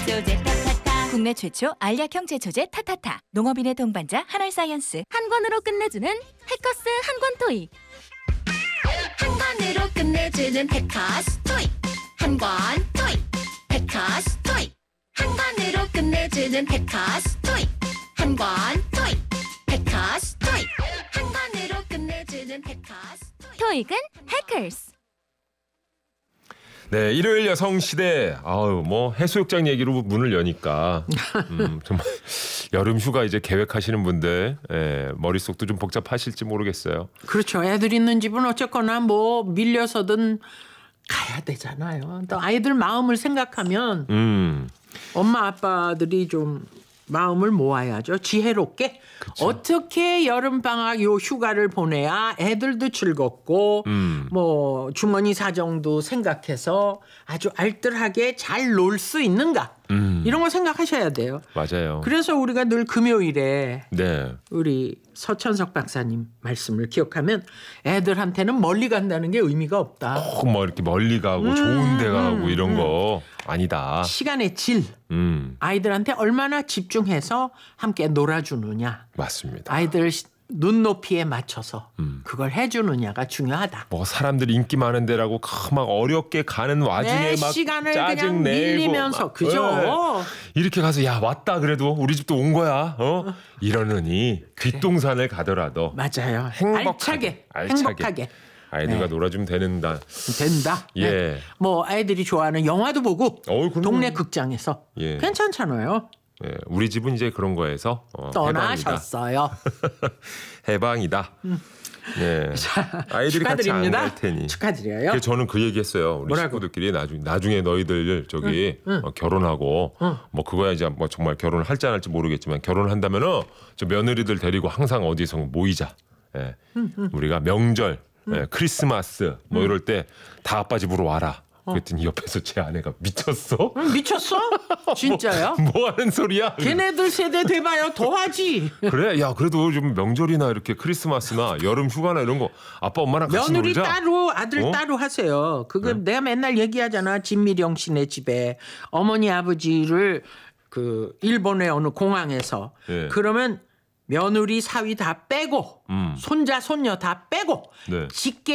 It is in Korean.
제초제 타타타. 국내 최초 알약형 제초제 타타타. 농업인의 동반자 한알사이언스. 한 권으로 끝내주는 해커스 한 권 토익. 한 권으로 끝내주는 해커스 토익. 한 권 토익. 해커스 토익. 한 권으로 끝내주는 해커스 토익. 한 권 토익. 해커스 토익. 한 권으로 끝내주는 해커스 토익. 토익은 해커스. 네, 일요일 여성시대. 뭐 해수욕장 얘기로 문을 여니까 정말 여름 휴가 이제 계획하시는 분들 머릿속도 좀 복잡하실지 모르겠어요. 그렇죠. 애들 있는 집은 어쨌거나 뭐 밀려서든 가야 되잖아요. 또 아이들 마음을 생각하면 엄마 아빠들이 좀 마음을 모아야죠. 지혜롭게. 그쵸. 어떻게 여름방학 요 휴가를 보내야 애들도 즐겁고 뭐 주머니 사정도 생각해서 아주 알뜰하게 잘 놀 수 있는가. 이런 거 생각하셔야 돼요. 맞아요. 그래서 우리가 늘 금요일에 네. 우리 서천석 박사님 말씀을 기억하면 애들한테는 멀리 간다는 게 의미가 없다. 꼭 뭐 이렇게 멀리 가고 좋은 데 가고 이런 거 아니다. 시간의 질. 아이들한테 얼마나 집중해서 함께 놀아주느냐. 맞습니다. 아이들 눈높이에 맞춰서 그걸 해주느냐가 중요하다. 뭐 사람들이 인기 많은 데라고 막 어렵게 가는 와중에 막 시간을 짜증 그냥 내고 밀리면서 그죠? 이렇게 가서 야 왔다 그래도 우리 집도 온 거야. 이러느니 뒷동산을 가더라도 맞아요. 행복하게 행복하게 아이들과 네. 놀아주면 된다. 예. 네. 뭐 아이들이 좋아하는 영화도 보고 동네 극장에서 괜찮잖아요. 예, 우리 집은 이제 그런 거에서 떠나셨어요. 해방이다. 예. 아이들이 같이 안 갈 테니. 축하드려요. 저는 그 얘기했어요. 우리 뭐라고? 식구들끼리 나중에 너희들 저기 결혼하고 뭐 그거야 이제 뭐 정말 결혼을 할지 안 할지 모르겠지만 결혼을 한다면은 저 며느리들 데리고 항상 어디서 모이자. 예. 우리가 명절, 크리스마스 뭐 이럴 때 다 아빠 집으로 와라. 그랬더니 옆에서 제 아내가 미쳤어? 미쳤어? 진짜요? 뭐 하는 소리야? 걔네들 세대 돼봐요 더하지. 그래? 야 그래도 좀 명절이나 이렇게 크리스마스나 여름 휴가나 이런 거 아빠 엄마랑 같이 며느리 놀자. 따로 아들 따로 하세요. 그거 내가 맨날 얘기하잖아. 진미령 씨네 집에 어머니 아버지를 그 일본의 어느 공항에서 그러면 며느리 사위 다 빼고 손자 손녀 다 빼고 직계